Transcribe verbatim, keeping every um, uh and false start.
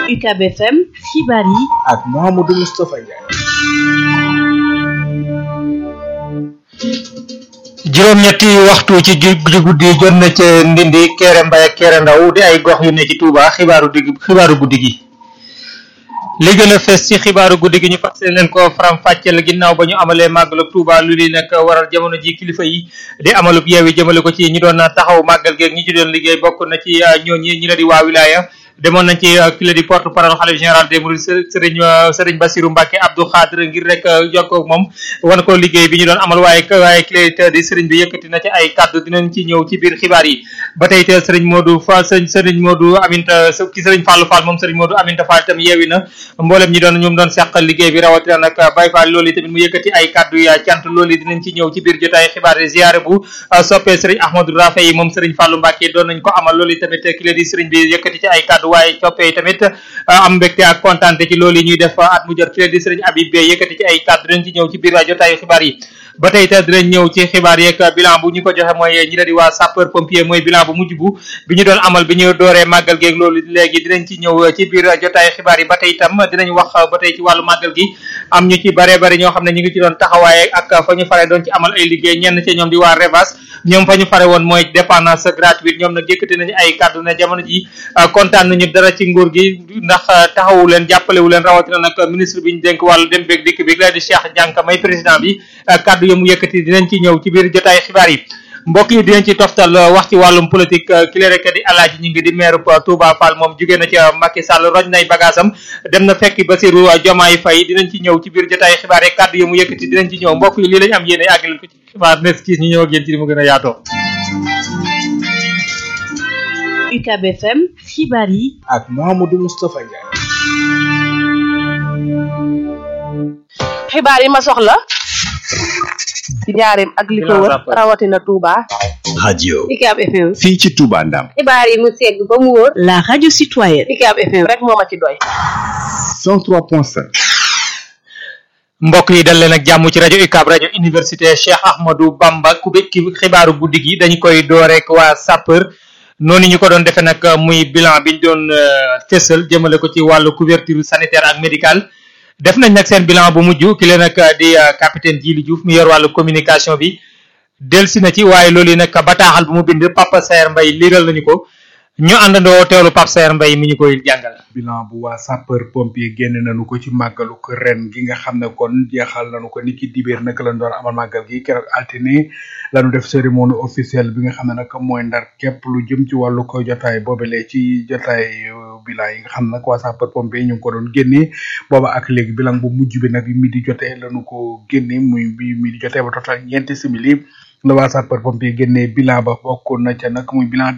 U C A B F M xibaar yi ak Mouhamadou Moustapha Ndiaye. juróom-ñetti waxtu ci ju guddi jot na ca Ndindi Kéré Mbaye ak Kéré Ndaw di ay gox yu ne ci Touba xibaaru digg xibaaru guddi gi. li gën a fes ci xibaaru guddi gi ñu fàttali leen ko faram fàcceel ginnaaw ba ñu amalee màggalub Touba lu li nag waral jamono ji kilifa yi di amalub yeewi jëmale ko ci ñi doon taxaw màggal geeg ñi ci doon liggéey bokk na ci ñooñi ñi la di waa wilaya demoon nañ ci ki la di porte parole xalif général des mourides Serigne Serigne Bassirou Mbacké Abdou Khadre ngir rek jokkoo ak moom wan ko liggéey bi ñu doon amal waaye waaye ki la di Serigne bi yëkkati na ci ay kàddu dinañ ci ñëw ci biir xibaar yi ba tey te Serigne Modou Fall Serigne Modou Aminta ki Serigne Fallou Fall moom Serigne Modou Aminta Fall itam yeewi na mboolem ñi doon ñoom doon seqal liggéey bi rawatina nag Baye Fall loolu yi tamit mu yëkkati ay kàddu ya cant loolu yi dinañ ci ñëw ci biir jotaay xibaar yi ziyaare bu soppee Serigne Ahmadou Rafa yi moom Serigne Fallou Mbacké doon nañ ko amal loolu yi tamit ki la di Serigne bi yëkkati ci ay kàddu waaye soppee tamit am mbégte ak kontaante ci loolu yi ñuy def at mu jot ki la di Serigne Habib Beye yëkkati ci ay kàddu dinañ ci ñëw ci biir jotaayu xibaar yi ba tey te dinañ ñëw ci xibaar yeeg bilan bu ñu ko joxe mooy ñi la di waa sapeur pompier mooy bilan bu mujj bu bi ñu doon amal bi ñu dooree màggal geeg loolu léegi dinañ ci ñëw ci biir jotaayu xibaar yi ba tey itam dinañ wax ba tey ci wàllu màggal gi am ñu ci bare bare ñoo xam ne ñu ngi ci doon taxawaaye ak fa ñu fare doon ci amal ay liggéey ñenn ci ñoom di waa Revas ñoom fa ñu fare woon mooy dépendance gratuite ñoom nag yëkkati nañu ay kàddu ne jamono ji kontaan nañu dara ci nguur gi ndax taxawu leen jàppalewu leen rawatina nag ministre bi ñu dénk wàllu dem beeg dikk bi la di Cheikh Dianka may président bi kàddu yi mu yëkkati dinañ ci ñëw ci biir jotaay xibaar yi mbokk yi dinañ ci toftal wax ci wàllum politique ki la rek di Alaaji ñi ngi di maire Touba Fall moom jóge na ca Macky Sall roj nay bagaasam dem na fekki Bassirou Diomaye Faye dinañ ci ñëw ci biir jotaay xibaar yi kàddu yi mu yëkkati dinañ ci ñëw mbokk yi lii lañ am yéene àggaleel ko ci xibaar nes kiis ñu ñëw ak yéen ci li mu gën a yaatoo. U C A B F M xibaar yi ak Mouhamadou Moustapha Ndiaye. xibaar yi ma soxla ci njaareem ak li ko wër rawatina Touba. radio U C A B F M fii ci Touba Ndam. xibaar yi mu segg ba mu wóor. la radio citoyenne. U C A B F M rek moo ma ci doy. cent trois point cinq. mbokk yi dal leen ak jàmm ci rajo U C A B rajo université Cheikh Ahmadou Bamba ku bekki xibaaru guddi gi dañu koy door rek waa sapeur noonu ñu ko doon defee nag muy bilan bi ñu doon fésal jëmale ko ci wàllu couverture sanitaire ak médicale def nañ nag seen bilan bu mujj ki leen nag di capitaine Djili Diouf mu yor wàllu communication bi delsi na ci waaye loolu yi nag bataaxal bu mu bind Papa Saer Mbaye liiral nañu ko ñu àndandoo teewlu Papa Saer Mbaye mi ñu koy jàngal. bilan bu waa sapeur pompier génn nañu ko ci màggalu ko ren gi nga xam ne kon jeexal nañu ko ni ki dibéer naka lañ doon amal màggal gi keroog altine lañu def cérémonie officielle bi nga xam ne nag mooy ndar képp lu jëm ci wàllu ko jotaay boobelee ci jotaay bilan yi nga xam nag waa sapeur pompier ñu ngi ko doon génnee booba ak léegi bilan bu mujj bi nag mi di jotee lañu ko génne muy bi mi di jotee ba total ñeenti simili la waa sapeur pompier génnee bilan ba bokk na ca nag muy bilan